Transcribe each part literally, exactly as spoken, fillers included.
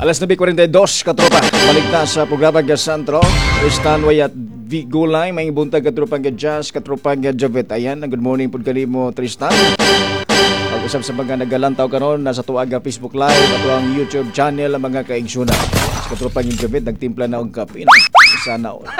Alas nine forty-two, katropa. Balik na sa programa ng Santro. Tristan Way at Vigulay. May buntag katropa ng Jazz, katropa ng Javet. Ayan, good morning po kanimo Tristan. Pag-usap sa mga nagalantaw karon nasa tuwaga Facebook Live at ang YouTube channel ang mga kaigsunan. Sa katropa ng Javet, nagtimpla na og kape. Sana all.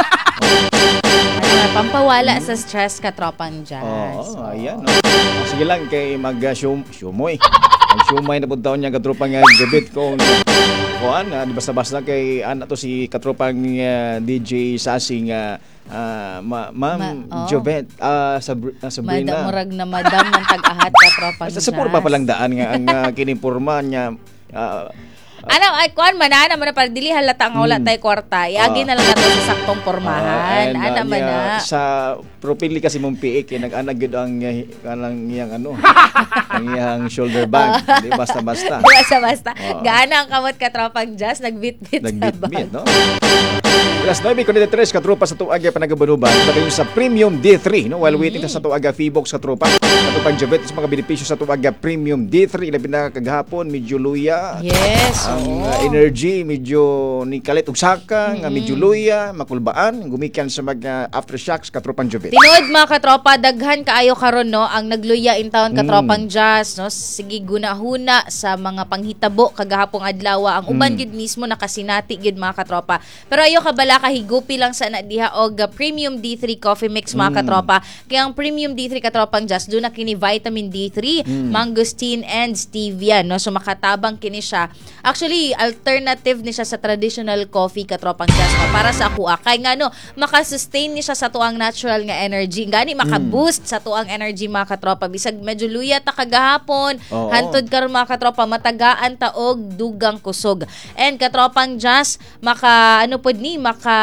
Ano, pampawala sa stress katropang Jazz. Oo, oh, ayan. No? Sige lang kay mag-shumoy. Mag-shumay na po daw niya katropang uh, Jabit kung kuan, uh, di basta-basta kay ana to si katropang uh, D J Sasing uh, uh, ma Ma'am Ma oh. Jabit uh, Sabr uh, Sabrina. Madam murag na madam ng tag-ahat katropang Jazz. Sa purba pa lang daan nga ang uh, kinipurma niya uh, ano, ay, kuhan man, ana man na, para dili halata nga wala tayo kwarta. Iagi na lang nato sa saktong pormahan. Uh, ana man na. Sa propili kasi mong P I K, nag-anag yun ang kanang iyang ano, ang iyang shoulder bag. Di basta-basta. Di basta-basta. Uh, Gaana ang kamot katropang Jazz, nagbit-bit sa bag. Nagbit-bit, no? Alas nine forty-three, katropa sa tuwaga panagabanuban. Tagayon sa Premium D three, no? While waiting sa tuwaga Feebox katropa. Katropang Jabet, sa mga benepisyo sa tuwaga Premium D three. Ilabi na kagahapon, medyo luya. Yes. Ang oh. uh, energy, medyo ni kalit ugsaka, mm-hmm. nga medyo luya, makulbaan. Gumikan sa mga aftershocks katropang Jabet. Tinood mga katropa, daghan kaayo karon no, ang nagluya in town katropang mm. Jazz, no? Sige gunahuna sa mga panghitabo kagahapong adlaw. Ang uban mm. gid mismo nakasinati gid mga katropa. Pero ayo kabala kahigupi lang sa na diha og uh, Premium D three Coffee Mix mga mm. katropa. Kaya ang Premium D three katropang Jazz do na kini vitamin D three, mm. mangosteen and stevia, no? So makatabang kini siya. Actually, alternative ni siya sa traditional coffee katropang Jazz, no? Para sa ako kay nga no, maka-sustain ni siya sa tuang natural nga energy. Gani maka-boost mm. sa tuang energy mga katropa. Bisag medyo luya ta kagahapon, oh, hantod karon mga katropa matagaan ta og dugang kusog. And katropang Jazz, maka ano pod ni maka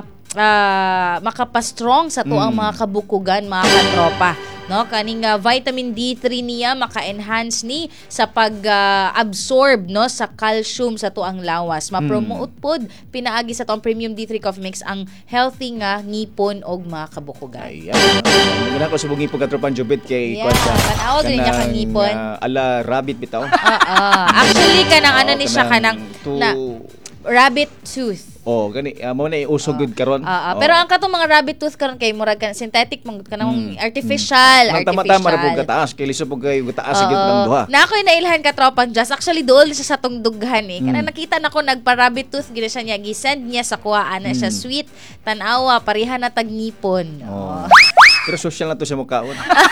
uh, makapastrong sa tuang mm. mga kabukugan mga katropa. No, kaning uh, vitamin D three niya maka-enhance ni sa pag-absorb uh, no sa calcium sa tuang lawas. Ma-promote mm. pod pinaagi sa tuang Premium D three Coffee Mix ang healthy nga ngipon og mga kabukugan. Ayan. Maganda ko subong ngipon katropang Jabet kay yeah, kwansa. Tanawag rin niya kang ngipon. Uh, ala rabbit bitaw. Oo. Actually kanang ano ni siya kanang to... na rabbit tooth. Oh, gani uh, mo na iuso good karon. Uh, uh, oh. Pero ang katong mga rabbit tooth karon kay murag kan synthetic mangud kanang mm. artificial, mm. artificial. Tama-tama ra pud kataas kay liso pud kay gataas uh, gyud ang duha. Na ako'y nailhan ka tropang Jazz. Actually dool siya sa tong dughan eh. Kana mm. nakita nako nagpa-rabbit tooth gid siya niya gi-send niya sa kuha ana mm. siya sweet tan-awa pareha na tag-ngipon. Oh. Pero social na to siya mukaon.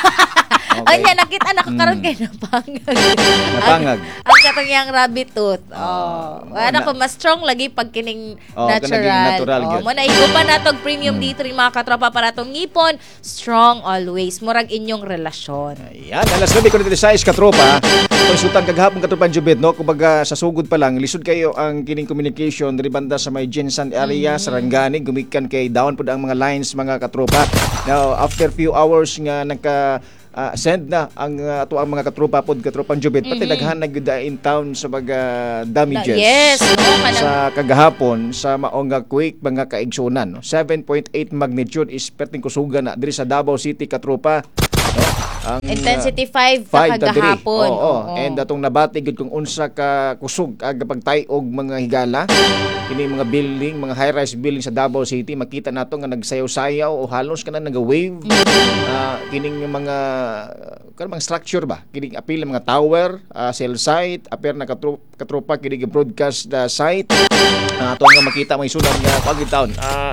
Okay. Anya, nakita na ko karon kay napangag. Napangag. Ang, ang katong yang rabbit tooth. Oh. Wala ko mas strong lagi pag kining oh, natural. natural oh, mo na igupa na tog Premium mm. D three mga katropa para tong ngipon, strong always. Murag inyong relasyon. Ayan, alas nine forty-six katropa. Konsultan kagahapon katropang Jabet, no? Kumbaga sa sugod pa lang, lisod kayo ang kining communication diri banda sa may Jensen area, mm. sa Sarangani, gumikan kay down pud ang mga lines mga katropa. Now, after few hours nga nagka Uh, send na ang uh, ato ang mga katropa pod katropang Jabet pati mm-hmm. daghan na gyud in town sa mga damages. Yes, no, sa kagahapon sa maong nga quake mga kaigsunan, no? seven point eight magnitude is perting kusugan na diri sa Davao City katropa. No? Ang intensity five uh, kagahapon. Oo, oh, oh. And atong nabati gud kung unsa ka kusog aga pagtayog mga higala. Kini mga building, mga high-rise building sa Davao City, makita nato nga nagsayaw-sayaw o halos kana naga-wave. Mm-hmm. Uh, kining mga kanang mga structure ba? Kining apil mga tower, uh, cell site, aper na katro, katropa kining broadcast uh, site. Uh, ato nga makita may sunan nga pagid taon. Ah uh,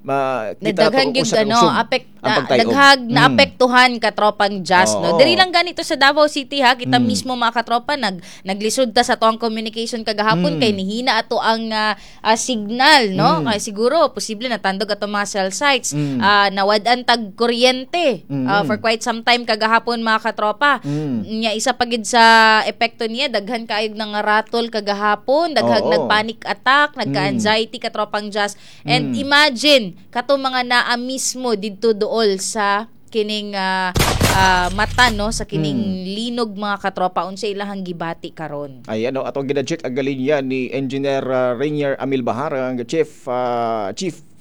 makita daghang gyud ano apek na, daghag na apektuhan katropang Jazz, oh, no. Diri lang ganito sa Davao City ha, kita mm. mismo mga katropa nag naglisod ta sa tuang communication kagahapon mm. kay nihina ato ang uh, uh, signal, no. Mm. Kay siguro posible natandog ato mga cell sites, mm. uh, nawad-an tag kuryente mm. uh, for quite some time kagahapon mga katropa. Mm. Nya isa pagid sa epekto niya daghan kaayog nang ratol kagahapon, daghang oh, oh. nagpanic attack, nagka-anxiety katropang Jazz. And mm. imagine kato mga naa mismo didto dool sa kining uh, uh, mata no sa kining hmm. linog mga katropa unsa ilahang gibati karon. Ay ano atong gina-check ang galinya ni Engineer uh, Rainier Amil Bahar ang chief uh, chief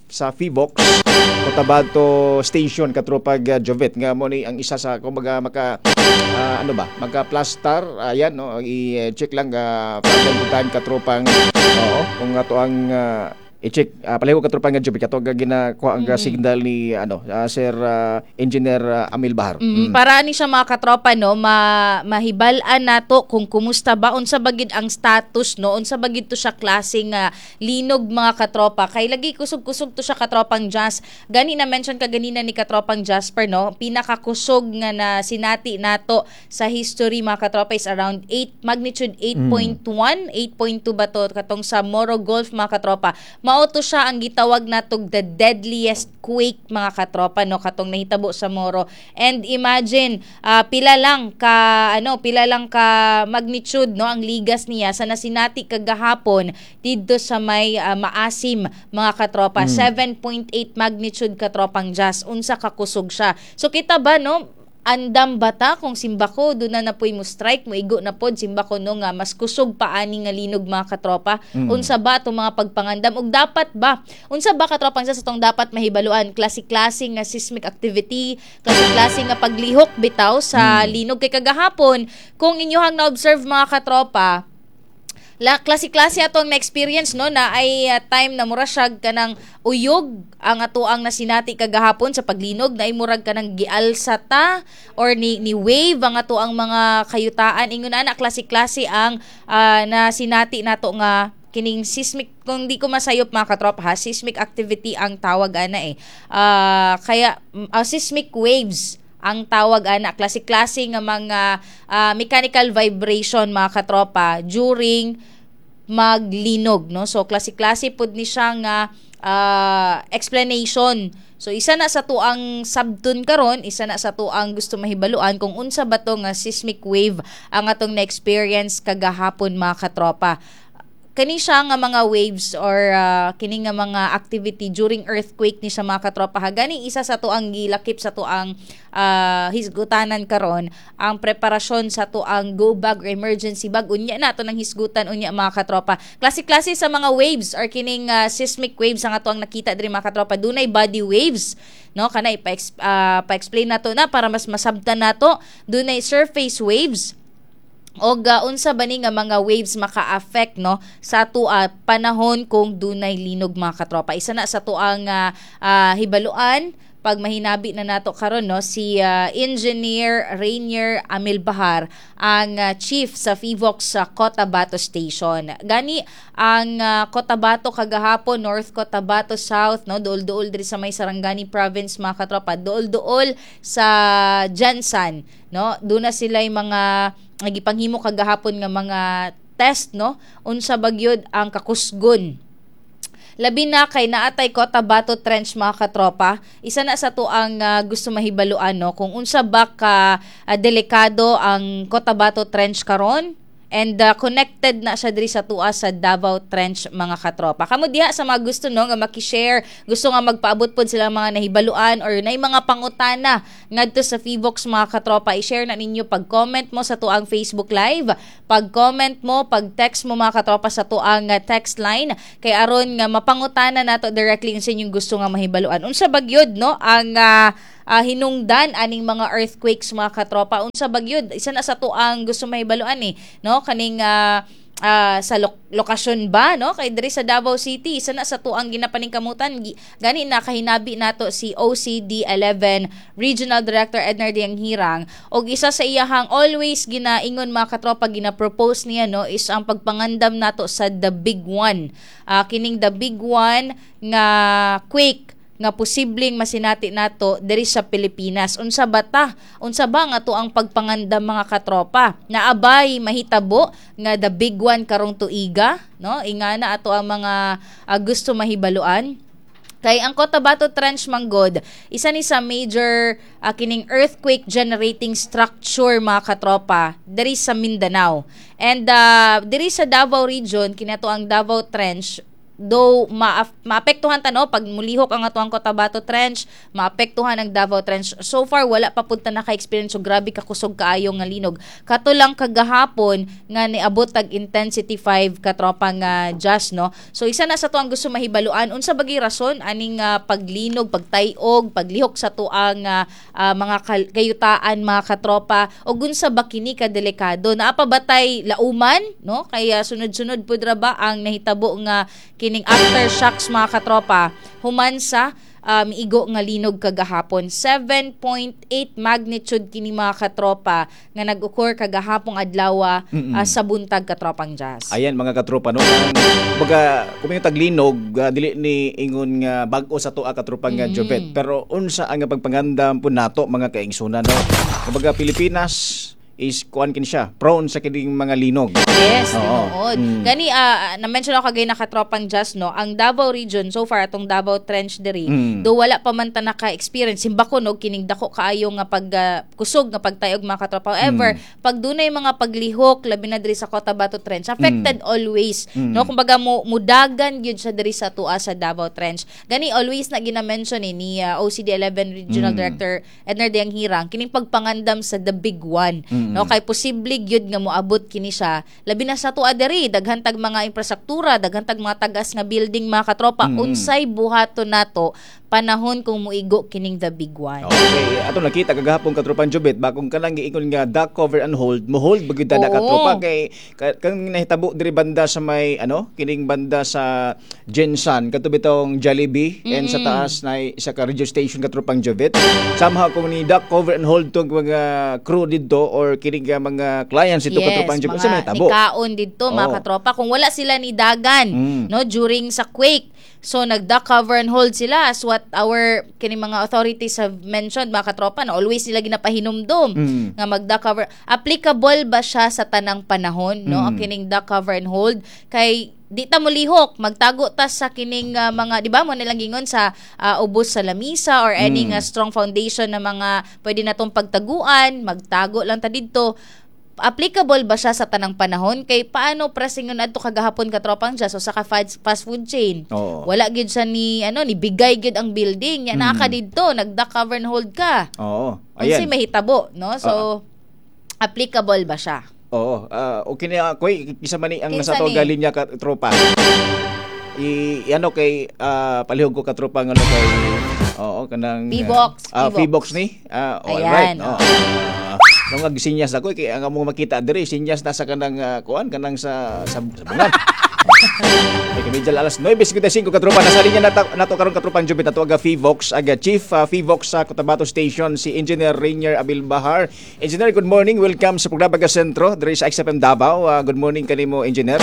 sa Fivox Cotabato Station katropag uh, Jovet nga mo ni ang isa sa kumbaga maka uh, ano ba magka-plaster ayan no i-check lang uh, from time katropang oo kung ato ang uh, i-check uh, palayo ka tropa nga job kato ga ginakuha ang mm-hmm. signal ni ano uh, Sir uh, Engineer uh, Amil Bahar. Mm-hmm. Mm. Para ni siya mga katropa no ma mahibal-an nato kung kumusta ba unsa bagid ang status no unsa bagid to siya klaseng uh, linog mga katropa kay lagi kusog-kusog to siya katropang Jas. Gani na mention ka ganina ni katropang Jasper no pinakakusog nga na sinati nato sa history mga katropa is around eight magnitude eight point one mm. eight point two ba to katong sa Moro Gulf mga katropa. Mauto siya ang gitawag natog the deadliest quake mga katropa no katong nahitabo sa Moro. And imagine uh, pila lang ka ano pila lang ka magnitude no ang ligas niya sa nasinati kagahapon didto sa may uh, Maasim mga katropa. Mm. seven point eight magnitude katropang Jas unsa ka kusog siya. So kita ba no andam bata kung simbako do na napoy mo strike mo igo na pod simbako no nga mas kusog pa ani nga linog mga katropa. Mm. Unsa ba to mga pagpangandam ug dapat ba unsa ba katropang sa tong dapat mahibaluan klase-klase nga seismic activity klase-klase nga paglihok bitaw sa mm. linog kay kagahapon kung inyohang na-observe mga katropa la klase-klase atong na-experience no na ay uh, time na mura siya kanang uyog ang ato ang nasinati kagahapon sa paglinog na ay murag kanang gialsata or ni ni wave ang ato ang mga kayutaan ingon ana klase-klase ang uh, nasinati nato nga kining seismic kung di ko masayop mga katropa ha seismic activity ang tawag ana eh uh, kaya uh, seismic waves ang tawag ana klase-klase nga mga uh, mechanical vibration mga katropa during maglinog no so klase-klase pud ni siya nga uh, explanation. So isa na sa tuang sabton karon isa na sa tuang gusto mahibaluan kung unsa ba to nga seismic wave ang atong na-experience kagahapon mga katropa. Kani siya nga mga waves or uh, kini nga mga activity during earthquake ni sa mga katropa ha gani isa sa tuang gilakip sa tuang uh, hisgutanan karon ang preparasyon sa tuang go bag or emergency bag unya nato ng hisgutan unya mga katropa klase-klase sa mga waves or kining uh, seismic waves ang atuang nakita diri mga katropa dunay body waves no kanay pa uh, pa-explain nato na para mas masabtan nato dunay surface waves o uh, unsa ba ni nga mga waves maka-affect no sa tuwa panahon kung dunay linog mga katropa isa na sa tuang uh, uh, hibaluan pag mahinabi na nato karon no si uh, Engineer Rainier Amil Bahar ang uh, chief sa Fivox sa Cotabato Station. Gani ang uh, Cotabato kagahapon North Cotabato South no duol-duol diri sa may Sarangani province mga katropa duol-duol sa Jansan no doon na sila yung mga nagipanghimo kagahapon nga mga test no unsa bagyod ang kakusgon labi na kay naatay Cotabato Trench mga katropa isa na sa to ang uh, gusto mahibaluan no kung unsa ba ka uh, delikado ang Cotabato Trench karon and uh, connected na siya diri sa tuwa sa Davao Trench mga katropa. Kamo diha sa mga gusto no nga maki-share, gusto nga magpaabot pod sila mga nahibaluan or nay mga pangutana ngadto sa Fivox mga katropa, i-share na ninyo pag-comment mo sa tuang Facebook Live, pag-comment mo, pag-text mo mga katropa sa tuang uh, text line kay aron nga mapangutana nato directly sa inyong gusto nga mahibaluan. Unsa bagyod no ang uh, Uh, hinungdan aning mga earthquakes mga katropa unsa bagyod isa na sa tuang gusto mahibaluan eh no kaning uh, uh, sa lo- lokasyon ba no kay diri sa Davao City isa na sa tuang ginapaningkamutan gani na kahinabi nato si O C D eleven Regional Director Ednar Diang Hirang og isa sa iyahang always ginaingon mga katropa gina-propose niya no is ang pagpangandam nato sa the big one uh, kining the big one nga quake nga posibleng masinati nato diri sa Pilipinas. Unsa ba ta? Unsa ba nga to ang pagpangandam mga katropa? Naabay mahitabo nga the big one karong tuiga, no? Ingana ato ang mga uh, gusto mahibaluan. Kay ang Cotabato Trench manggod, isa ni sa major uh, kining earthquake generating structure mga katropa diri sa Mindanao. And uh, diri sa Davao region kinato ang Davao Trench though ma maapektuhan ta no pag mulihok ang atuang Cotabato Trench, maapektuhan ang Davao Trench. So far wala pa pud ta naka-experience so grabe ka kusog kaayo nga linog. Kato lang kagahapon nga niabot tag intensity five ka tropa nga Jas no. So isa na sa tuang gusto mahibaluan unsa bagi rason aning uh, paglinog, pagtayog, paglihok sa tuang uh, uh, mga kayutaan mga katropa o unsa ba kini ka delikado? Naa pa batay lauman no? Kaya sunod-sunod pud ra ba ang nahitabo nga kining aftershocks mga katropa human sa um, igo nga linog kagahapon. seven point eight magnitude kini mga katropa nga nag-occur kagahapong adlaw uh, sa buntag katropang Jas. Ayan mga katropa no. Baga kung yung taglinog uh, dili ni ingon nga bag-o sa tuwa katropang nga Jovet. Pero unsa ang pagpangandam po nato mga kaigsunan no. Baga Pilipinas is kuan kin siya prone sa kining mga linog. Yes, tinuod. Mm. Gani uh, na-mention ako kagay nakatropang Jas no, ang Davao region so far atong Davao Trench diri, mm. do wala pa man ta naka-experience simbako no kining dako kaayo nga pag uh, kusog nga pagtayog mga katropa. However, mm. pag dunay mga paglihok labi na diri sa Cotabato Trench, affected mm. always mm. no kumbaga mo mudagan gyud sa diri sa tua sa Davao Trench. Gani always na gina-mention eh, ni uh, O C D eleven Regional mm. Director Ednar Diang Hirang kining pagpangandam sa the big one. Mm. No kay posible gyud nga moabot kini siya labi na sa tuwa diri daghan tag mga infrastruktura, daghan tag mga tagas nga building mga katropa. Mm-hmm. Unsay buhaton nato panahon kung muigo kining the big one. Okay, ato nakita kagahapon katropang Jobet bakong kanang giingon nga duck cover and hold mo hold bagud dada katropa kay kang nahitabo diri banda sa may ano kining banda sa Jensan katubi tong Jollibee mm-hmm. and sa taas na isa ka radio station katropang Jobet. Somehow kung ni duck cover and hold tong mga crew didto or kining mga clients ito yes, katropang Jobet sa mga nahitabo. Nikaon didto mga oh. katropa kung wala sila ni dagan mm. no during sa quake. So nag-duck cover and hold sila as what our kining mga authorities have mentioned mga katropa na always sila ginapahinumdom mm. nga mag-duck cover. Applicable ba siya sa tanang panahon no mm. ang kining duck cover and hold kay di ta mulihok magtago ta sa kining uh, mga di ba mo nilang gingon sa uh, ubos sa lamisa or any mm. uh, strong foundation na mga pwede natong pagtaguan magtago lang ta didto. Applicable ba siya sa tanang panahon kay paano prasingon adto kagahapon katropang Jas o sa ka fast food chain oo. Wala gid siya ni ano ni bigay gid ang building ya mm. naka didto nag-duck cover and hold ka oo ayan kasi mahitabo no so uh-huh. applicable ba siya oo uh, okay na ko isa man ni ang Kinsa nasa to ni? galing niya ka tropa i ano kay uh, palihog ko ka tropa ngano kay oo kanang V-box uh, V-box ni uh, oh, ayan right oh. uh, nung agsinyas ako kay ang mo makita diri sinyas nasa kanang uh, kuan kanang sa sa, sa bungan. Ay kami dyan alas nine fifty-five katropa nasa linya nato, nato karon katropang Jobet nato aga V-box aga Chief uh, V-box sa Cotabato Station si Engineer Rainier Abilbahar. Engineer, good morning, welcome sa programa Ga Sentro diri sa X F M Davao. Uh, good morning kanimo Engineer.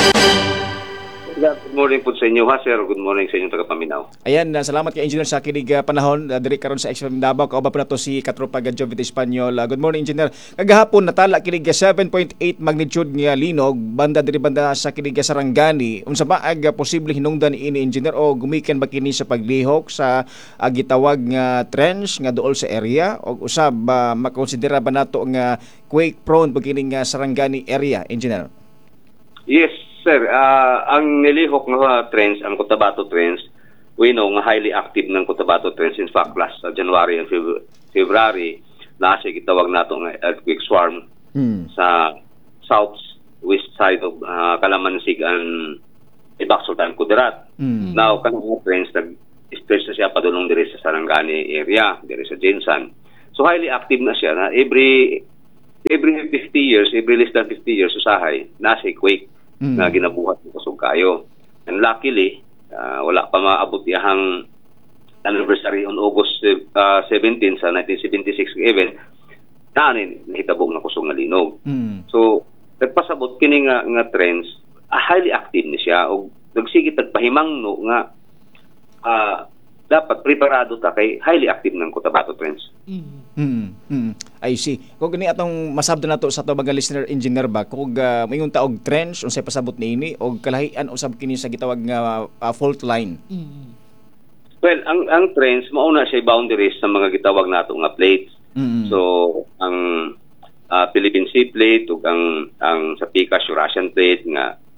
Good morning po sa inyo ha sir. Good morning sa inyong taga-Paminaw. Ayan, uh, salamat kay Engineer sa kinig uh, panahon uh, diri karon sa X F M Davao. Kauban po nato si Katropa Jovit Espanyol. Uh, good morning Engineer. Kagahapon natala kinig seven point eight magnitude nga linog banda diri banda sa kinig Sarangani. Unsa ba ag uh, posible hinungdan ini Engineer o gumikan ba kini sa paglihok sa uh, gitawag nga trench nga duol sa area o usab uh, makonsidera ba nato nga quake prone pag kini nga Sarangani area Engineer? Yes. Sir, uh, ang nilihok nga trends, ang Cotabato trends, we know nga highly active ng Cotabato trends. In fact, last uh, January and Feb- February, nasa gitawag nato nga earthquake swarm hmm. sa south-west side of uh, Calamansig and Ibak Sultan Kudarat. Hmm. Now, kanang trends, nag-stretch na siya padulong diri sa Sarangani area, diri sa Jensan. So, highly active na siya. Na every every fifty years, every less than fifty years, usahay, nasa quake. Mm. na ginabuhat ng kusog kayo. And luckily, uh, wala pa maabot yahang anniversary on August uh, seventeenth sa nineteen seventy-six event na nahitabog na kusog nga linog. Mm. So, nagpasabot kini nga, nga trends, uh, highly active ni siya o nagsigit nagpahimang no nga uh, dapat preparado ta kay highly active ng Cotabato trends. Mm. Mm. Mm. I see. Kung gani atong masabdo nato sa ato mga listener Engineer ba kung uh, mayong taog trench unsay pasabot niini o kalahian usab kini sa gitawag nga uh, fault line. Mm. Well, ang ang trends mauna siya boundaries sa mga gitawag nato nga plates. Mm. So ang uh, Philippine Sea plate ug ang ang sa Picas Eurasian plate nga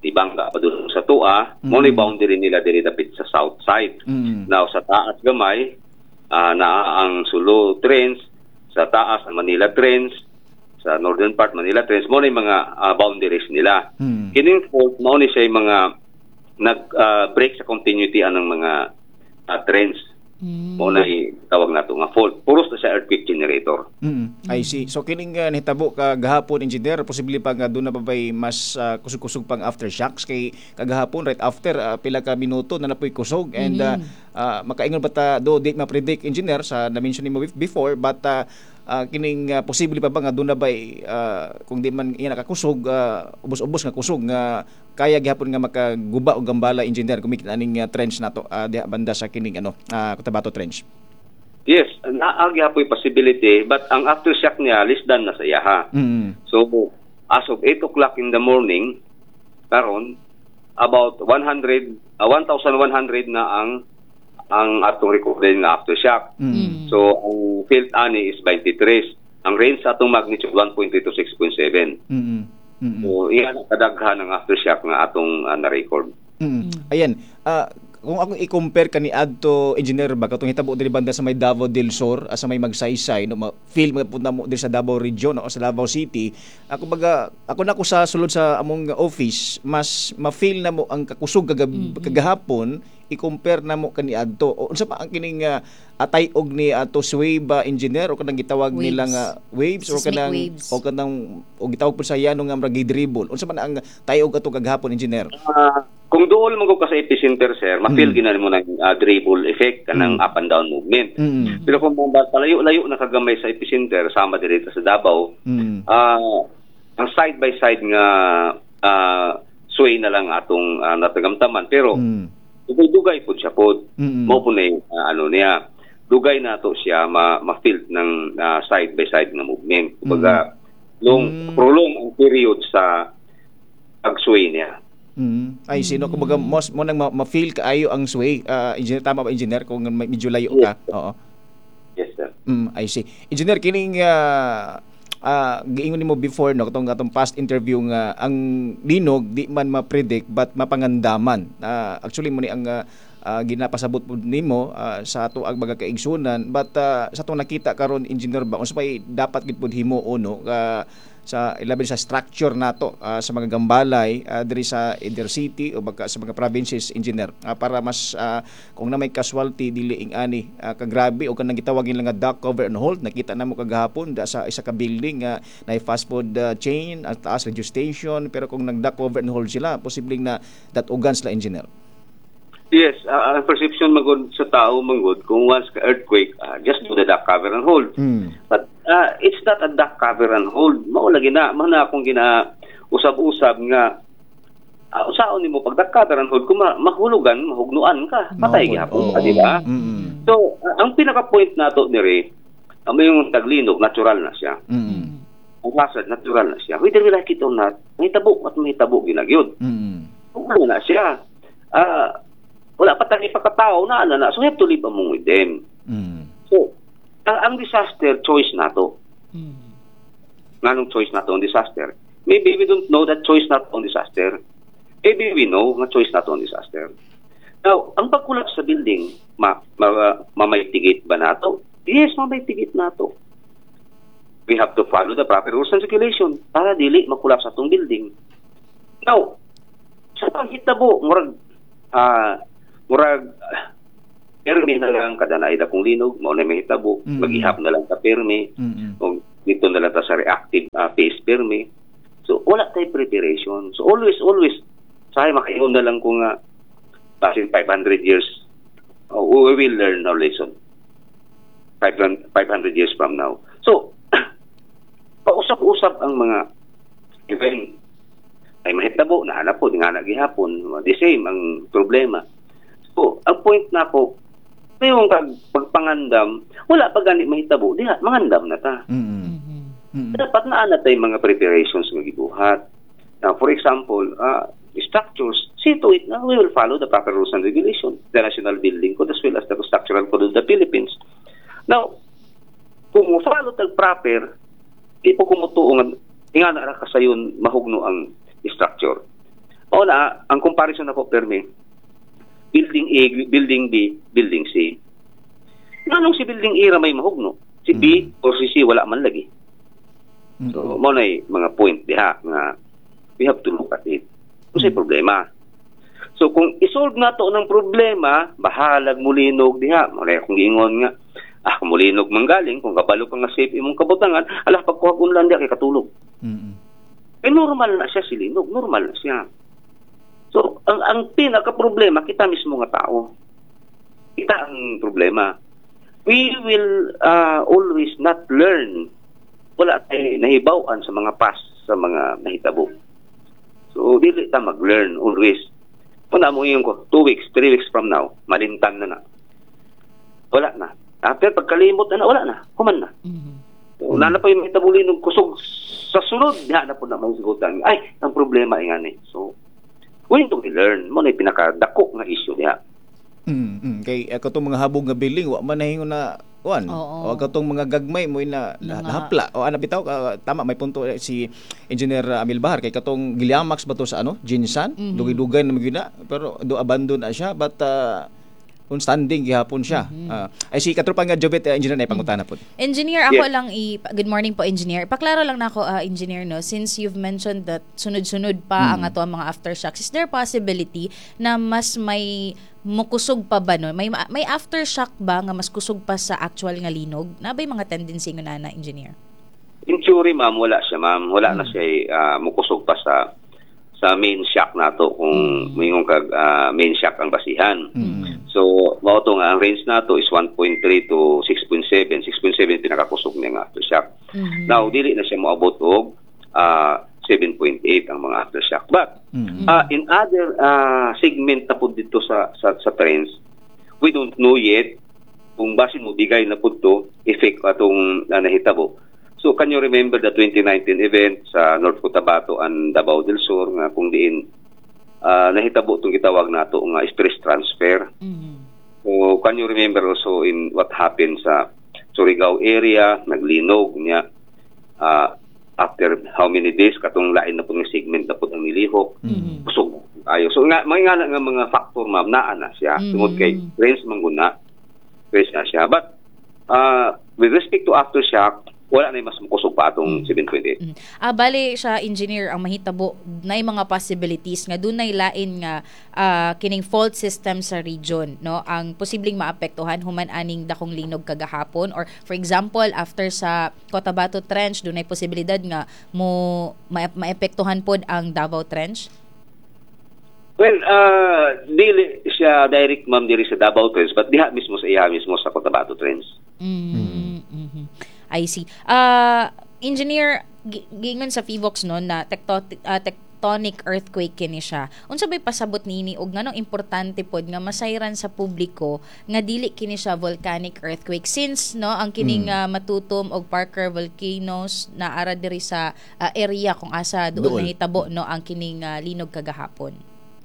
ibangga pa doon sa tua, Mm. mo ni boundary nila diri dapit sa south side. Mm. Now sa taas gamay, ah, naa ang Sulu Trench, sa taas ang Manila Trench, sa northern part Manila Trench, mo ni mga ah, boundaries nila. Mm. Kining fault mo ni siya mga nag-break sa continuity anang mga uh, trends. Mm. Mo na tawag nato nga fault. Puros na sa earthquake generator. Mm. I see. So kining uh, nahitabo ka gahapon, engineer, posible pa nga doon na babay mas uh, kusog-kusog pang aftershocks kay kagahapon right after uh, pila ka minuto na napoy kusog and uh, uh, makaingon ba ta do di ma-predict, engineer, sa na-mention nimo before, but uh, uh, kining uh, posible pa ba nga doon na bay uh, kung di man iya nakakusog, uh, ubos-ubos nga kusog nga kaya gihapon nga makaguba og gambala, engineer, kumikit aning uh, trench nato uh, diha banda sa kining ano uh, Cotabato Trench. Yes, naagya po yung possibility, but ang aftershock niya less than na sa yaha. Mm. So as of eight o'clock in the morning, karon about one hundred uh, one thousand one hundred na ang ang atong recorded nga aftershock. Mm. So ang field ani is twenty-three. Ang range sa atong magnitude one point three to six point seven. Mm. Mm. So iyan ang kadaghan ng aftershock nga atong uh, na-record. Mm. Ayan, ah, kung ako i-compare kani adto, engineer, ba katong hitabo diri banda sa may Davao del Sur, ah, sa may Magsaysay, no, ma- feel mga punta mo diri sa Davao region o sa Davao City, ako baga ako na ko sa sulod sa among office, mas ma-feel na mo ang kakusog kagab- Mm-hmm. kagahapon i-compare na mo kani adto. O unsa pa ang kining uh, atay-og ni ato sway ba, engineer, o kanang gitawag Waves. nila nga waves o Seismic kanang waves. o kanang o gitawag po sa yano nga murag dribble. Unsa man ang tayog ato kagahapon, engineer? Ah, kung dool mo ko ka sa epicenter, sir, ma-feel Mm. ginan mo ng uh, dribble effect kanang Mm. up and down movement. Mm. Pero kung mga palayo-layo na kagamay sa epicenter, sama dito sa Davao, Mm. ah ang side by side nga ah, sway na lang atong uh, natagamtaman. Pero Mm. dugay-dugay po siya po. Mm. Mo po na yung, ah, ano niya, dugay na to siya ma- ma-feel ng ah, side by side na movement. Kumbaga, long, Mm. prolong ang period sa pag-sway niya. Mm. Ay sino kumbaga most mo nang ma- ma-feel kaayo ang sway, uh, engineer, tama ba, engineer, kung may- medyo layo ka? Oo. Yes, sir. Mm, I see. Engineer, kining uh, uh, giingon nimo before, no, katong atong past interview nga ang linog di man ma-predict but mapangandaman. Uh, actually mo ni ang uh, uh, ginapasabot po nimo uh, sa ato ang mga kaigsunan, but uh, sa atong nakita karon, engineer, ba unsa may dapat gid pud himo uno uh, sa ilabi sa structure nato uh, sa mga gambalay uh, diri sa either city o baka sa mga provinces, engineer, uh, para mas uh, kung na may casualty dili ing ani uh, kagrabe o kanang gitawag nila nga dock cover and hold, nakita namo kagahapon da sa isa ka building nga uh, na fast food uh, chain at taas radio station, pero kung nag dock cover and hold sila, posibleng na datugan sila, engineer. Yes, uh, ang perception magod sa tao magod kung once ka earthquake, uh, just do the duck cover and hold. Mm. But uh, it's not a duck cover and hold. Mao lagi na, mao na akong gina usab-usab nga uh, usaon nimo pag duck cover and hold kung ma- mahulugan, mahugnuan ka, patay Mahugno. gyapon Oo. ka, di ba? Mm. So, uh, ang pinaka-point nato nire, ang yung taglinog, natural na siya. Mm. Ang hazard, natural na siya. Whether we like it or not, may tabo at may tabo ginagyod. Mm. Kung ano na siya, ah, wala pa tayo ipagkatao na ano na, so we have to live among with them. Mm. So, ang, ang disaster, choice na to. Mm. Nganong choice na to ang disaster? Maybe we don't know that choice na to ang disaster. Maybe we know nga choice na to ang disaster. Now, ang pagkulap sa building, ma, ma, mamaytigit ba na to? Yes, mamaytigit na to. We have to follow the proper rules and regulation para dili makulap sa atong building. Now, sa panghitabo, murag, ah, murag, ah, permi na lang kada naida kung linog, mao na may hitabo, Mm. maghihap na lang ka permi, Mm. o dito na lang ta sa reactive uh, phase permi. So, wala tayo preparation. So, always, always, sahay makaingon na lang kung nga, uh, five hundred years, uh, we will learn our lesson. five hundred years from now. So, pausap-usap ang mga event ay mahitabo, nahanap po, nga nagihapon, the same ang problema. So, ang point na po, yung pagpangandam, wala pa gani mahitabo, diha, mangandam na ta. Mm. Mm. Dapat na ana tayo mga preparations ng gibuhat. Now, for example, uh, structures, see to it na we will follow the proper rules and regulations, the National Building Code as well as the Structural Code of the Philippines. Now, kung mo follow tag proper, di po kumutuong nga na ra kasayon mahugno ang structure. O na, ang comparison ako, Perme, building A, building B, building C. Nanong si building A may mahugno? Si B Mm. o si C wala man lagi. So, mo na mga point diha nga we have to look at it. Kung sa'y problema. So, kung isolve na to ng problema, bahalag mulinog diha. Mara kung ingon nga, ah, kung mulinog manggaling, kung kabalo ka nga safe imong kabutangan, alah, pagkuhagun lang diha kay katulog. Mm-mm. Eh, normal na siya silinog. Normal na siya. So, ang, ang pinaka-problema, kita mismo nga tao. Kita ang problema. We will uh, always not learn. Wala tayo nahibawaan sa mga past, sa mga nahitabo. So, dili ta mag-learn always. Muna mo yung ko, two weeks, three weeks from now, malintan na na. Wala na. After pagkalimot na na, wala na. Human na. Mhm. So, nana pa yung mahitabo ng kusog sa sunod, diha na po na may sigutan. Ay, ang problema ay nga ni. So, we need to learn. Mo na yung pinakadako nga issue diha. Mm, mm. Kay ako tong mga habog nga building wa man nahingon na kuan. Oo. O ako tong mga gagmay mo na Mga- lahapla. O ana bitaw ka, tama may punto eh, si Engineer uh, Amil Bahar kay katong Giliamax ba to sa ano? Jinsan, Mhm. dugay-dugay na magina pero do abandon na siya but uh, on standing gihapon siya. Ah, ay si katropa nga Jobet uh, engineer na ipangutana po. Engineer, ako Yes. lang i good morning po engineer. Paklaro lang na ako uh, engineer no, since you've mentioned that sunod-sunod pa ang ato ang mga aftershocks. Is there possibility na mas may mukusog pa ba no? May may aftershock ba nga mas kusog pa sa actual nga linog? Nabay mga tendency nga na na engineer? In theory, ma'am, wala siya, ma'am. Wala na siya uh, mukusog pa sa sa main shock nato kung Mm. mayong kag uh, main shock ang basihan. Mm. So, mao to nga ang range nato is one point three to six point seven. six point seven pinakakusog niya nga aftershock. Mhm. Now, dili na siya moabot og uh, seven point eight ang mga aftershock. But Mm. uh, in other uh, segment na po dito sa sa, sa trends, we don't know yet kung basin mo bigay na po to effect atong uh, nahitabo. So, can you remember the twenty nineteen event sa North Cotabato and Davao del Sur nga kung diin uh, nahitabo itong gitawag nato nga stress transfer. Mhm. So, can you remember also in what happened sa Surigao area, naglinog niya uh, after how many days, katong lain na po ng segment na po ng nilihok, Mhm. busog ayo. So, nga, may nga nga mga factor, ma'am, naa na siya. Mhm. Tungod kay range mangguna, range na siya. But, uh, with respect to aftershock, wala na yung mas makusog pa atong seven point eight. Mm. Ah, bali siya engineer ang mahitabo na mga possibilities nga dunay lain nga ah, kining fault system sa region no ang posibleng maapektuhan human aning dakong linog kagahapon or for example after sa Cotabato Trench dunay posibilidad nga mo ma- maapektuhan pod ang Davao Trench. Well, uh, dili siya direct, ma'am, diri sa Davao Trends, but diha mismo sa iya mismo sa Cotabato Trends. Mm. Mhm. I see. Uh, engineer, gi- gingon sa Fivox no na tecto- ah, tectonic earthquake kini siya. Unsa bay pasabot nini og nganong importante pod nga masayran sa publiko nga dili kini siya volcanic earthquake since no ang kining ah, matutom og Parker volcanoes na ara diri sa ah, area kung asa doon Dool. nahitabo no ang kining ah, linog kagahapon.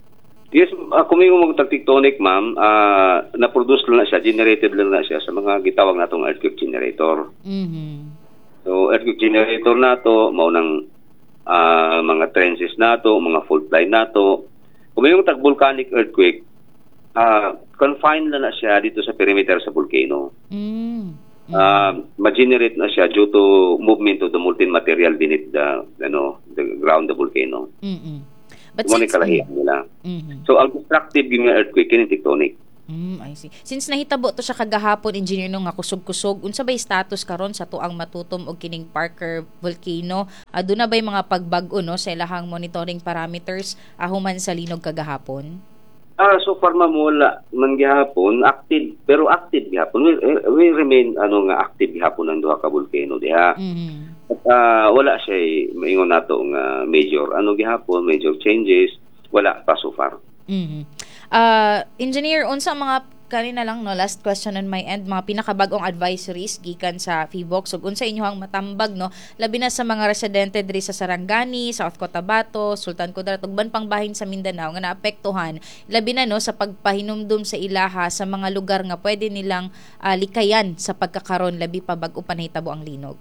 Yes, uh, kung yung mga tectonic, ma'am, uh, na-produce lang na siya, generated lang na siya sa mga gitawag natong earthquake generator. Mhm. So, earthquake generator nato, maunang uh, mga trenches nato, mga fault line nato. Kung may yung tag-volcanic earthquake, uh, confined lang na siya dito sa perimeter sa volcano. Mm. Uh, ma-generate na siya due to movement of the molten material beneath the, ano, the ground, the volcano. Mm. But Mo ni since kalahiyan nila. Mhm. So, ang destructive yung earthquake, kini tectonic. Mm, I see. Since nahitabo to siya kagahapon engineer no nga kusog-kusog, unsa bay status karon sa tuang matutom og kining Parker volcano? Aduna bay mga pagbag-o no sa ilahang monitoring parameters ahuman sa linog kagahapon? Ah, so far ma'am, wala man gihapon active, pero active gihapon. We, we remain ano nga active gihapon ang duha ka volcano diha. Mhm. At ah, wala siya maingon nato nga major ano gihapon, major changes, wala pa so far. Mhm. Uh, engineer, unsa mga kanina lang no last question on my end mga pinakabag-ong advisories gikan sa Fivox ug unsa inyohang matambag no labi na sa mga residente diri sa Sarangani, South Cotabato, Sultan Kudarat ug ban pang bahin sa Mindanao nga naapektuhan labi na no sa pagpahinumdum sa ilaha sa mga lugar nga pwede nilang uh, likayan sa pagkakaron labi pa bag-o pa nahitabo ang linog.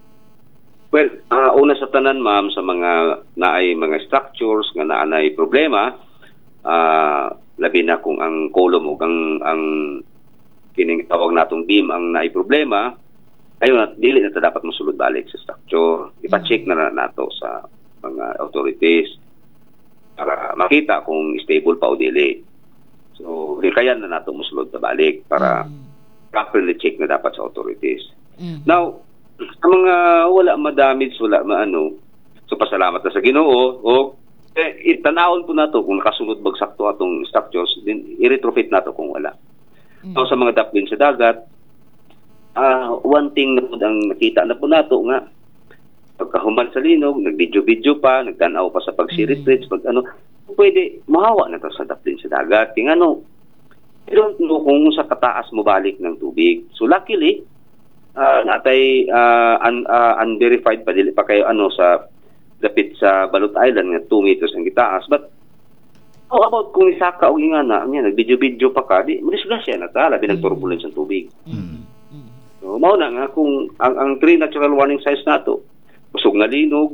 Well, ah, una sa tanan ma'am sa mga naay mga structures nga naanay problema, ah, labi na kung ang kolom o ang, ang kining tawag natong beam ang naiproblema, ayun na, dili na ta dapat mosulod balik sa structure. Ipa-check na na nato sa mga authorities para makita kung stable pa o dili. So, kaya na nato mosulod ta balik para properly check na dapat sa authorities. Mhm. Now, sa mga wala ma-damage, wala maano, so pasalamat na sa Ginoo, o eh, itanawon po nato kung nakasunod bagsak to atong structures, din i-retrofit nato kung wala. So, sa mga daplin sa dagat, ah one thing na po ang nakita na po nato nga, pagkahuman sa linog, nag-video-video pa, nagtanaw pa sa pag-retreats, pag ano, pwede mahawa na to sa daplin sa dagat. Ting ano, I don't know kung sa kataas mo balik ng tubig. So luckily, uh, natay uh, un, uh, unverified pa dili pa kayo ano sa dapit sa Balot Island nga two meters ang gitaas. But how about kung isaka o ingana, niya nag-video-video pa ka, di madisgrasya na ta, labi ng turbulence ang tubig. Mm. So mao na nga kung ang, ang three natural warning signs nato, busog na linog,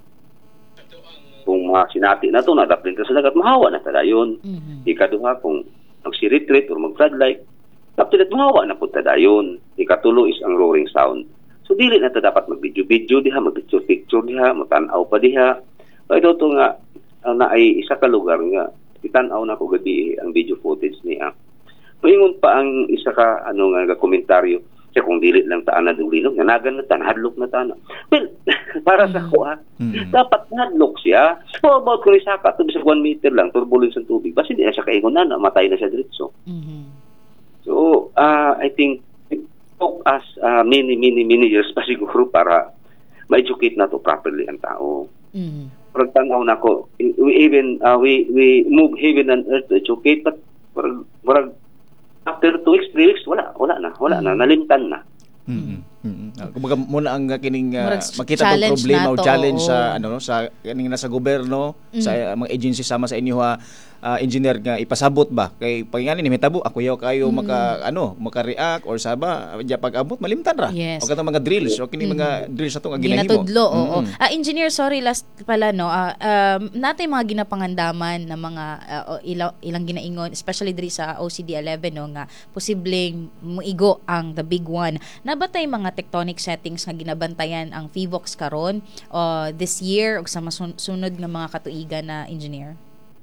kung mga sinati na to, nadaplin ka sa dagat, mahawa na ta dayon. Mhm. Ikaduha kung mag-retreat or mag-floodlight, tapos mahawa na po ta dayon. Ikatulo is ang roaring sound. So dili na ta dapat mag-video-video diha, mag-picture-picture diha, matanaw pa diha. So ito to nga, uh, na ay isa ka lugar nga, itanaw na ko gabi ang video footage niya. Moingon pa ang isa ka ano nga komentaryo, siya kung dili lang taan na dulinog, nanagan na ta, nahadlok na ta na. Well, para sa ko ha, Mm. dapat nahadlok siya. How about kung isaka, to bisag one meter lang, turbulence ang tubig, basta hindi na siya kaingon na, namatay na siya diretso. Mhm. So, uh, I think, it took us uh, many, many, many years pa siguro para ma-educate na to properly ang tao. Mhm. Parang tanaw na ko, we even, uh, we, we move heaven and earth to educate, but parang, parang after two weeks, three weeks, wala, wala na, wala na, nalimtan na. Mm. Mm. Ah, kumbaga muna ang uh, kining uh, Murag makita tong challenge problema o nato, challenge oo. sa ano no sa kining nasa gobyerno, sa uh, mga agency sama sa inyo ha, uh, engineer nga ipasabot ba kay pangingani ni metabo ako yaw kayo maka ano maka-react or saba ja pag-abot malimtan ra. Yes. O katong mga drills o kini mga drills ato nga ginahimo. Ginatudlo, oo. Mm. Ah, engineer, sorry, last pala, no. Ah, um, natay mga ginapangandaman na mga ah, o ilang, ilang ginaingon, especially diri sa O C D eleven, no, nga posibleng muigo ang the big one. Nabatay mga tectonic settings nga ginabantayan ang FIVOX karon uh, this year ug sa masunod nga mga katuigan na engineer?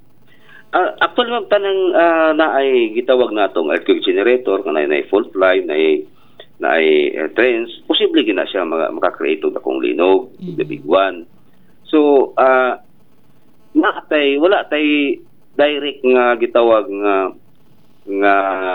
Uh, actually, ma'am, tanang uh, na ay gitawag na itong earthquake generator, na ay fault line, na ay, na ay uh, trends, posible gina siya mga, makakreate og akong linog, Mm. the big one. So, uh, nakatay, wala tay direct nga gitawag nga nga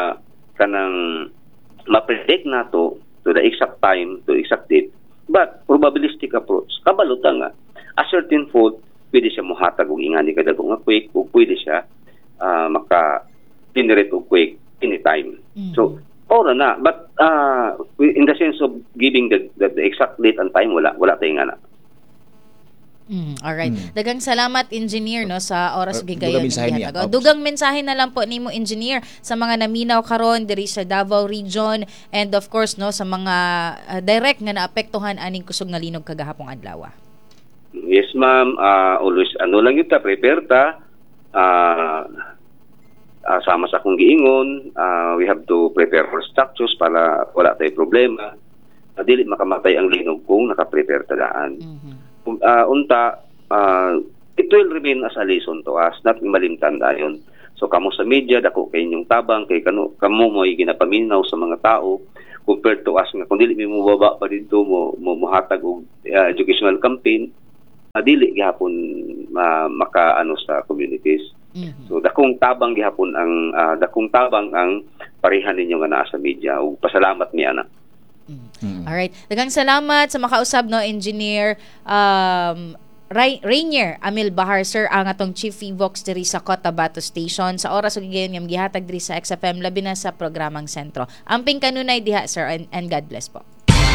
kanang ma-predict na to to the exact time, to exact date, but probabilistic approach. Kabalota nga, a certain fault, pwede siya muhatag og ingani kada nga quake o pwede siya uh, maka-generate og quake anytime. Mhm. So, ora na. But uh, in the sense of giving the, the, the exact date and time, wala. Wala tayong nga na. Mm, alright. Mm. Dagang salamat, engineer, no, sa oras Uh, gigayon. dugang mensahe niya. Gihatag. Dugang mensahe na lang po nimo, engineer, sa mga naminaw karon diri sa Davao Region, and of course, no, sa mga uh, direct nga naapektuhan aning kusog nga linog kagahapong adlaw. Yes, ma'am. Uh, always, ano lang yun ta, prepare ta. Uh, uh, sama sa akong giingon, uh, we have to prepare for structures para wala tayong problema. Uh, dili makamatay ang linog kung nakaprepare tagaan. Mhm. Uh, unta, uh, it will remain as a lesson to us, not malimtan dayon. So, kamo sa media, dako kay inyong tabang, kay kano, kamo mo ay ginapaminaw sa mga tao, compared to us nga, kung dili mo mubaba pa dito, mo, mo muhatag og uh, educational campaign, uh, dili gihapon uh, maka ano sa communities. Mhm. So, dakong tabang gihapon ang, uh, dakong tabang ang parehan ninyo nga naa sa media, ug pasalamat niya na. Mm. Alright. Dagang salamat sa makausab, no, engineer um Ray, Rainier Amil Bahar, sir, ang atong Chief FIVOX diri sa Cotabato Station. Sa oras ug gigayon nga gihatag diri sa X F M labi na sa programang Sentro. Amping kanunay diha, sir, and, and God bless po.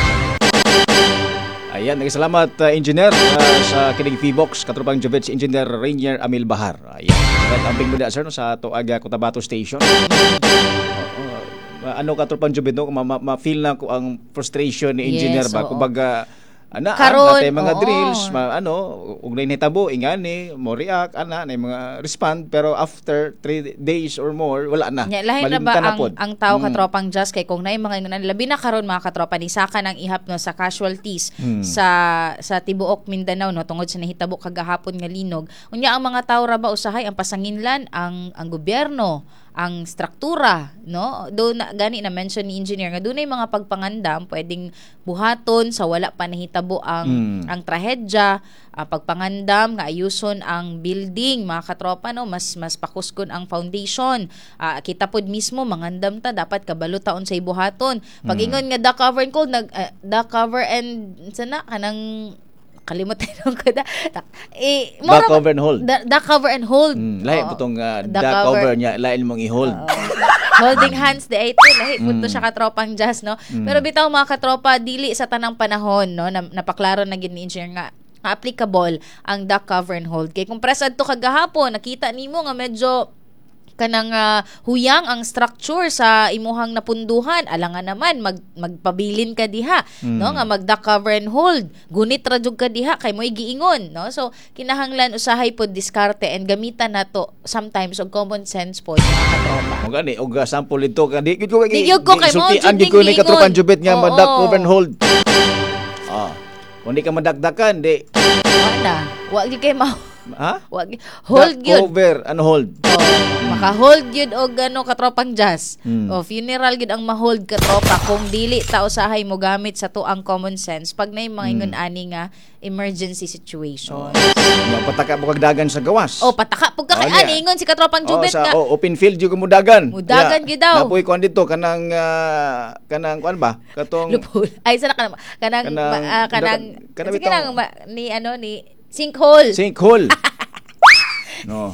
Ayan, nagsalamat uh, engineer uh, sa kining FIVOX katropang Jovet si Engineer Rainier Amil Bahar. Ayan. Right, amping mo na sir no, sa Tuaga Cotabato Station. Uh, ano katropang Jovet no, ma-feel na ko ang frustration ni engineer Yes, ba oo. kumbaga ana Karon, natay mga oo. drills, ma, ano, ug nay nahitabo ingani, mo react ana nay mga respond pero after three days or more wala na. Nya lahi na ba Malimtan na ang, pod. ang tao Mm. katropang just kay kung naay mga ingon labi na karon mga katropa ni saka ng ihap no sa casualties Mm. sa sa tibuok Mindanao no tungod sa nahitabo kagahapon nga linog. Unya ang mga tao ra ba usahay ang pasanginlan ang ang gobyerno ang struktura no do na gani na mention ni engineer nga dunay mga pagpangandam pwedeng buhaton sa wala pa nahitabo ang Mm. ang trahedya, ah, pagpangandam nga ayuson ang building mga katropa no mas mas pakuskon ang foundation. Ah, kita pod mismo mangandam ta dapat kabalo taon sa ibuhaton pag ingon nga the cover and cold nag ah, the cover and sana kanang kalimutan ko kada eh Back cover and hold. the, the cover and hold. Mm, lahi Oo. putong uh, The the cover. cover niya lain mong i-hold. Holding hands the eight lahi punto Mm. siya katropang jazz no. Pero bitaw mga katropa dili sa tanang panahon no na, napaklaro na gid ni engineer nga nga applicable ang duck cover and hold kay kung presad to kagahapon nakita nimo nga medyo kanang ah, huyang ang structure sa imuhang napunduhan alangan naman mag magpabilin ka diha no nga mag duck cover and hold gunit ra jud ka diha kay mo'y giingon no so kinahanglan usahay pod diskarte and gamitan nato sometimes og common sense pod mga katropa. Mo gani og uh, sample ito kadi gid ko Di gyud ko kay mo, sultian jud gid ko ni ning katropan giingon. jubit nga Oo. madak cover and hold. Ah. Kung di ka madakdakan di Wala wa gyud kay ma ha? wa gyud- hold Duck gyud. cover and hold. Oh, maka-hold gyud og gano katropang jazz. Mm. O funeral gyud ang ma-hold katropa kung dili ta usahay mo gamit sa tuang common sense pag nay mga ingon ani nga emergency situation. Nga pataka mo kag dagan sa gawas. O pataka pug ka kay Oh, niya. ani ingon si katropang Oh, jubet sa nga. oh, open field yung mudagan. Mudagan gyud daw. Napoy kuan dito kanang ah, kanang kuan ba? Katong Lupol. Ay sana kanang kanang Kanang- ma- ah, kanang kanang sige bitong- lang ma- ni ano ni sinkhole. sinkhole. No.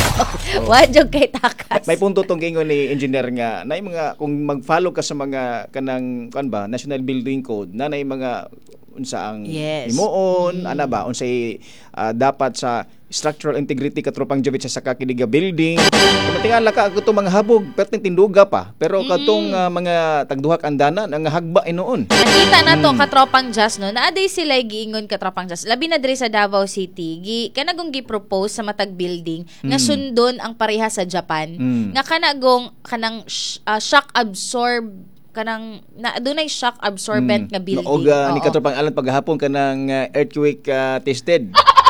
Wa jud kay takas. May punto tong gingon ni engineer nga nay mga kung mag-follow ka sa mga kanang kuan ba National Building Code na nay mga unsa ang Yes. himuon ana ba unsay ah, dapat sa structural integrity katropang jubit sa saka kiniga building. Matingala ka ato mga habog perting tinduga pa pero katong ah, mga tagduhak andanan ang hagba inoon. Nakita na to Mm. katropang jazz no. Naaday sila giingon katropang jazz. Labi na diri sa Davao City, gi kanagong gi-propose sa matag building nga sundon ang pareha sa Japan. Mm. Nga kanagong kanang sh- ah, shock absorb kanang na dunay shock absorbent nga building. Og uh, ni Oo. katropang alam paghapon kanang ah, earthquake ah, tested.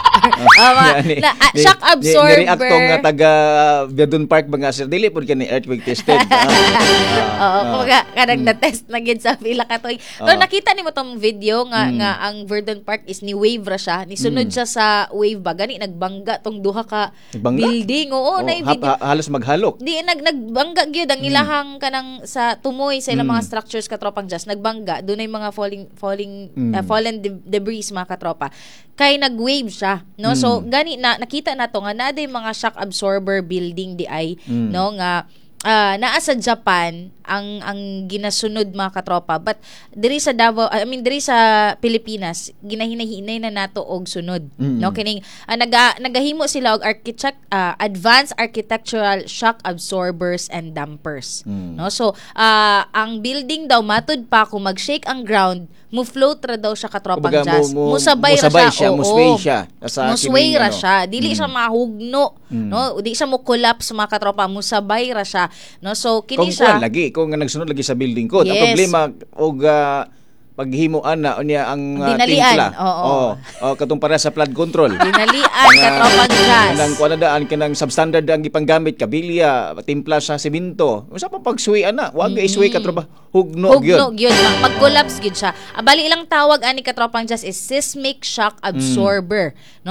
Ah, ma- Ni- na- ah, ni- shock ni- absorber. Ni-react to nga taga Biadon Park mga sir dili pud kani earthquake tested. Oo, Ah, ah, kumbaga kanang na-test na gid sa pila ka toy. Pero Ah. nakita nimo tong video nga Mm. nga ang Verdon Park is ni wave ra siya. Ni sunod Mm. siya sa wave ba gani nagbangga tong duha ka Nagbangga? building. Oo, Oh, na hap- video. ha- halos maghalok. Di nag nagbangga gyud ang ilahang kanang sa tumoy sa ilang Mm. mga structures katropang jazz nagbangga dunay mga falling falling Mm. uh, fallen de- debris mga katropa kay nagwave siya no Mm. so gani na nakita nato nga na mga shock absorber building di ay Mm. no nga ah, naa sa Japan ang ang ginasunod mga katropa but diri sa Davao I mean diri sa Pilipinas ginahinahinay na nato og sunod Mm. no kining ah, naga, nagahimo sila og architect ah, advanced architectural shock absorbers and dampers Mm. no so ah, ang building daw matud pa kung mag-shake ang ground mo float ra daw siya katropang Kumbaga, jazz mo- mo- musabay ra musabay siya, siya, oo. musway siya sa musway kining ra ano. siya dili Mm. siya mahugno Mm. no di siya mo collapse mga katropa musabay ra siya no so kini Kung siya kuan lagi kung nga nagsunod lagi sa building code. Ang Yes. problema og ah, paghimuan na unya ang ah, Dinalian, timpla. oo. Oh, oh, katong para sa flood control. dinalian katropang jazz Kanang kuan na daan kanang substandard ang gipanggamit kabilya, timpla sa semento. Unsa pa pagsuwi ana? Wa ga isuwi katroba hugno hugno gyud gyud. Ma- mag-collapse gyud siya. Abali ilang tawag ani katropang jazz is seismic shock absorber no